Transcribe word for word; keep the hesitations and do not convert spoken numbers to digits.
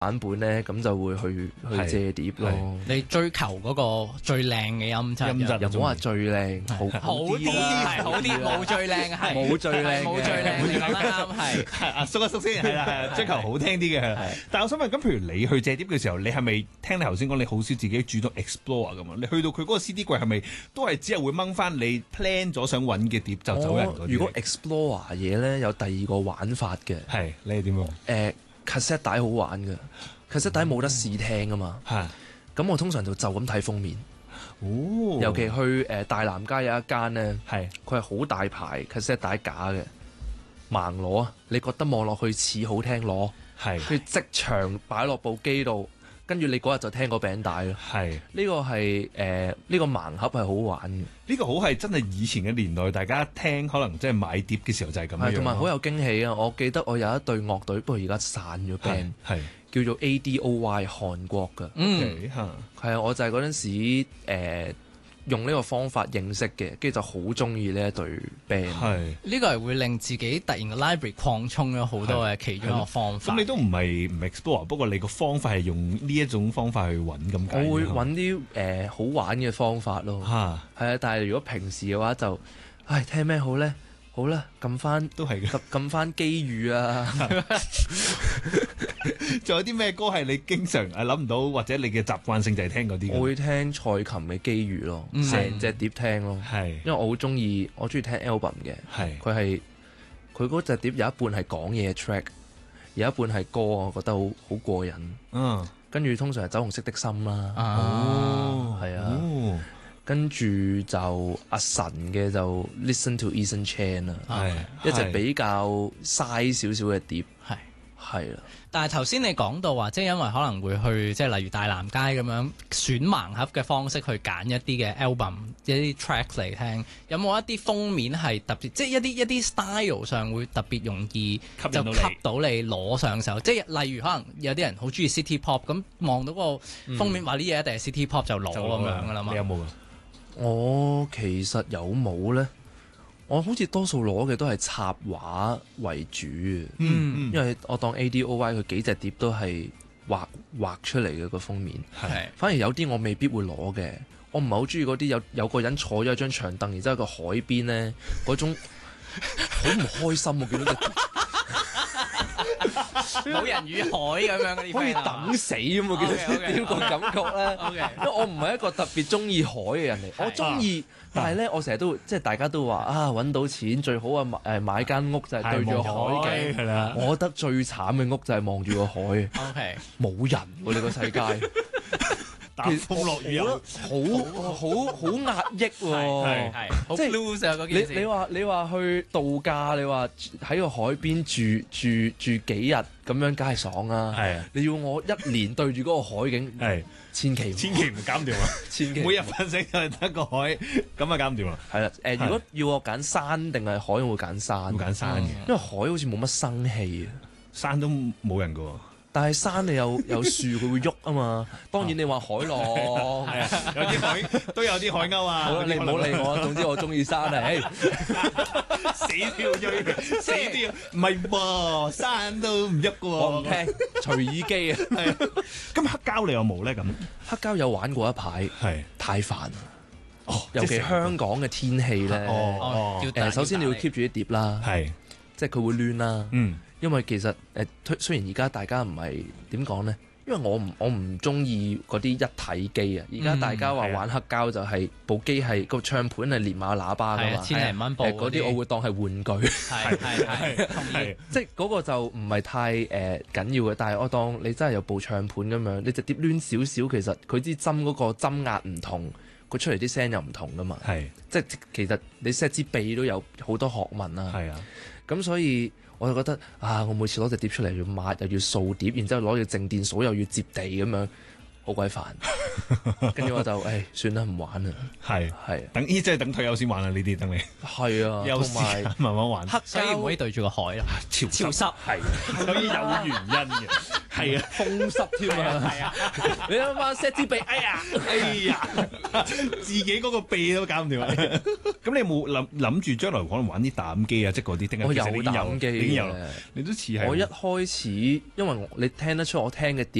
版本咧，咁就會去去借碟咯。 你追求嗰個最靚嘅音質， 音質又冇話最靚，好好啲係好啲，冇最靚係冇最靚， 冇最靚，你講得啱係。 係啊，縮一縮先，係啦，係追求好聽啲嘅。但係我想問，咁譬如你去借碟嘅時候，你係咪聽你頭先講，你好少自己主動 explore 咁啊？你去到佢嗰個 C D 櫃係咪都係只係會掹翻你 plan 咗想揾嘅碟就走人嗰啲？ 如果 explore 嘢咧，有第二個玩法嘅。 係你係點樣？ 誒 cassette 帶好玩嘅 cassette 帶冇得試聽啊嘛。 係咁我通常就就咁睇封面。 哦， 尤其去誒大南街有一間咧， 係佢係好大牌 cassette 帶假嘅，盲攞啊！你覺得望落去似好聽攞， 係佢即場擺落部機度，跟住你嗰日就聽個餅帶咯。 係呢個係誒呢個盲盒係好玩嘅。 呢個好係真係以前嘅年代，大家聽可能即係買碟嘅時候就係咁樣， 同埋好有驚喜啊！我記得我有一隊樂隊，不過而家散咗 band， 係叫做 A D O Y 韓國嘅。 嗯， 係啊，我就係嗰陣時、呃、用呢個方法認識嘅，跟住就好中意呢一隊 band。 係呢個係會令自己突然個 library 擴充咗好多嘅其中一個方法。 咁你都唔係唔 explore，不過你個方法係用呢一種方法去揾咁解。 我會揾啲誒好玩嘅方法咯。 嚇， 係啊，但係如果平時嘅話就，唉，聽咩好咧？好啦，撳翻都係嘅， 撳撳翻機遇啊！ 仲有啲咩歌係你經常誒諗唔到，或者你嘅習慣性就係聽嗰啲？ 我會聽蔡琴嘅機遇咯，成隻碟聽咯。 係， 因為我好中意，我中意聽 album 嘅。 係， 佢係佢嗰隻碟有一半係講嘢 track，有一半係歌，我覺得好好過癮。 嗯， 跟住通常係酒紅色的心啦。 哦， 係啊。跟住就阿神嘅就 Listen to Eason Chan 啦，係一隻比較嘥少少嘅碟， 係係啦。 但係頭先你講到話，即係因為可能會去即係例如大南街咁樣選盲盒嘅方式去揀一啲嘅 album 一啲 track 嚟聽，有冇一啲封面係特別，即係一啲一啲 style 上會特別容易就吸到你攞上手？即係例如可能有啲人好中意 City Pop， 咁望到個封面話呢嘢一定係 City Pop 就攞咁樣噶啦嘛？ 你有冇啊？ 我其實有冇呢？我好似多數攞嘅都係插畫為主嘅，嗯，因為我當 A D O Y 佢幾隻碟都係畫畫出嚟嘅個封面， 係。 反而有啲我未必會攞嘅，我唔係好中意嗰啲有有個人坐咗一張長凳，然之後個海邊呢，嗰種好唔開心，我見到隻冇人與海咁樣嗰啲， 可以等死咁啊！見到呢個感覺咧，okay, okay. 因為我唔係一個特別中意海嘅人嚟，我中意，但係咧我成日都即係大家都話啊，揾到錢最好啊買誒買間屋就係對住海嘅，係啦。我覺得最慘嘅屋就係望住個海，OK，冇人喎你個世界。 打風落雨好好好好壓抑喎，係即係你你話你話去度假，你話喺個海邊住住住幾日咁樣，梗係爽啦。係啊，你要我一年對住嗰個海景，係千祈千祈唔搞唔掂啊！千祈每日瞓醒就係得個海，咁啊搞唔掂啦。係啦，誒，如果要我揀山定係海，我會揀山。 會揀山嘅， 因為海好似冇乜生氣啊， 山都冇人噶。 但係山你有有樹佢會喐啊嘛，當然你話海浪， 係啊，有啲海都有啲海鷗啊。 好啦，你唔好理我，總之我中意山啊， 死都要追，死都要，唔係噃，山都唔喐嘅喎。 我唔聽，隨意機啊。 係。咁黑膠你有冇咧？咁黑膠有玩過一排，係太煩。 哦， 尤其香港嘅天氣咧， 哦誒，首先你要 keep 住啲碟啦，係，即係佢會亂啦，嗯。因為其實誒，雖然而家大家唔係點講呢？因為我唔我唔中意嗰啲一體機啊。而家大家話玩黑膠就係部機係個唱盤係連埋喇叭㗎嘛， 千零蚊部嗰啲我會當係玩具。 係係係， 係即係嗰個就唔係太誒、呃、緊要嘅。但係我當你真係有部唱盤咁樣，你隻碟亂少少，其實佢支針嗰個針壓唔同，佢出嚟啲聲又唔同㗎嘛。係即係其實你 set 支臂都有好多學問啦。係啊，咁所以。我就覺得啊，我每次攞隻碟出嚟要抹，又要掃碟，然之後攞住靜電掃又要接地咁樣， 好鬼煩，跟住我就誒算啦，唔玩啦。 係係等依即係等退休先玩啊！呢啲等你係啊， 休時同埋間慢慢玩。 黑所以唔可以對住個海咯， 潮潮濕係，所以有原因嘅，係啊， 風濕添啊！係啊，你諗下 set 支鼻，哎呀， 哎呀，自己嗰個鼻都搞唔掂啊！咁你有冇諗諗住將來可能玩啲打印機啊，即係嗰啲？定係我其實你已經有打印機你已經有嘅， 你都似係我一開始，因為我你聽得出我聽嘅碟。